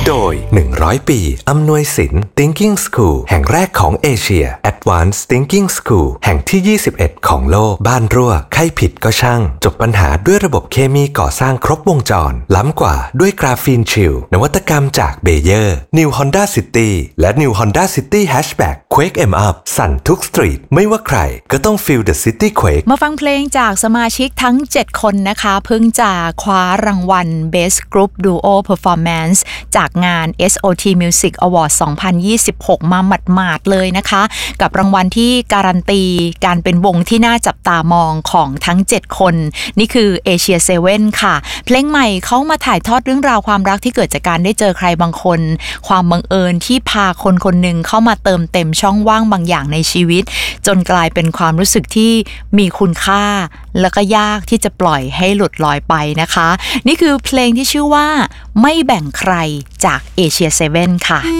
โดย100 ปีอำนวยสิน Thinking School แห่งแรกของเอเชีย Advanced Thinking School แห่งที่21ของโลกบ้านรั่วใครผิดก็ช่างจบปัญหาด้วยระบบเคมีก่อสร้างครบวงจรล้ำกว่าด้วยกราฟีนชิลนวัตกรรมจากเบเยอร์ New Honda City และ New Honda City Hatchback Quake em up สั่นทุกสตรีทไม่ว่าใครก็ต้อง Feel the City Quake มาฟังเพลงจากสมาชิกทั้ง7คนนะคะเพิ่งจะคว้ารางวัล Best Group Duo Performance จากงาน SOT Music Award 2026 มาหมาดๆเลยนะคะกับรางวัลที่การันตีการเป็นวงที่น่าจับตามองของทั้ง7คนนี่คือ Asia 7 ค่ะเพลงใหม่เขามาถ่ายทอดเรื่องราวความรักที่เกิดจากการได้เจอใครบางคนความบังเอิญที่พาคนคนหนึ่งเข้ามาเติมเต็มช่องว่างบางอย่างในชีวิตจนกลายเป็นความรู้สึกที่มีคุณค่าแล้วก็ยากที่จะปล่อยให้หลุดลอยไปนะคะนี่คือเพลงที่ชื่อว่าไม่แบ่งใครจาก Asia 7 ค่ะ